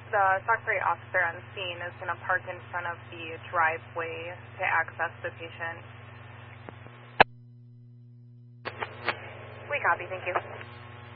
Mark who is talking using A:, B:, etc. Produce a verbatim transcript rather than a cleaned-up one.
A: the Stockbury officer on scene is going to park in front of the driveway to access the patient.
B: We copy, thank you.